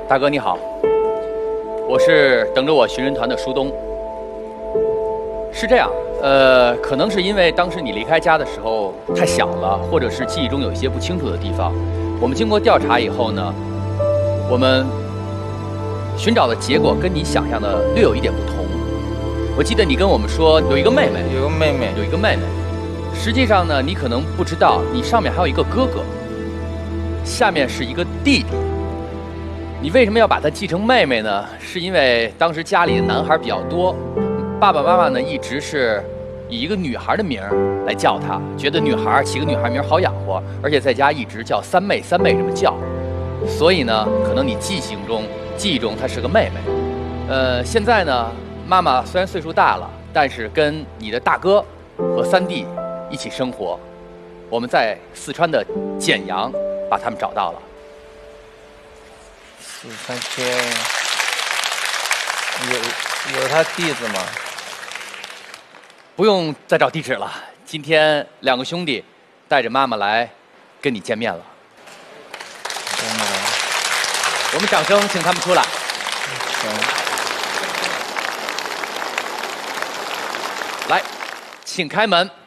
大哥你好，我是等着我寻人团的舒东。是这样，可能是因为当时你离开家的时候太小了，或者是记忆中有一些不清楚的地方。我们经过调查以后呢，我们寻找的结果跟你想象的略有一点不同。我记得你跟我们说有一个妹妹，有一个妹妹。实际上呢，你可能不知道，你上面还有一个哥哥，下面是一个弟弟。你为什么要把她记成妹妹呢？是因为当时家里的男孩比较多，爸爸妈妈呢一直是以一个女孩的名儿来叫她，觉得女孩起个女孩名好养活，而且在家一直叫三妹三妹这么叫，所以呢，可能你记忆中她是个妹妹。现在呢，妈妈虽然岁数大了，但是跟你的大哥和三弟一起生活。我们在四川的简阳把他们找到了。 四川监有他地址吗？ 不用再找地址了，今天两个兄弟带着妈妈来跟你见面了。我们掌声请他们出来。来，请开门。